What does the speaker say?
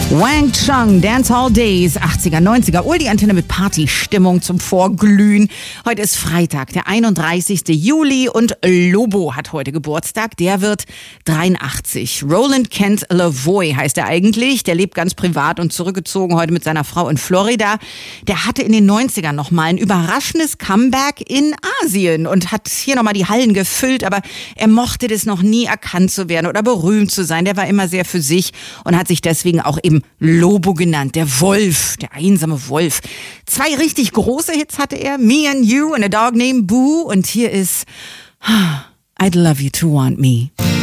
Wang Chung, Dance Hall Days, 80er, 90er. Die Antenne mit Partystimmung zum Vorglühen. Heute ist Freitag, der 31. Juli und Lobo hat heute Geburtstag. Der wird 83. Roland Kent Lavoie heißt er eigentlich. Der lebt ganz privat und zurückgezogen heute mit seiner Frau in Florida. Der hatte in den 90ern nochmal ein überraschendes Comeback in Asien und hat hier nochmal die Hallen gefüllt. Aber er mochte das noch nie erkannt zu werden oder berühmt zu sein. Der war immer sehr für sich und hat sich deswegen auch eben Lobo genannt, der Wolf, der einsame Wolf. 2 richtig große Hits hatte er, Me and You and a Dog Named Boo. Und hier ist I'd Love You to Want Me.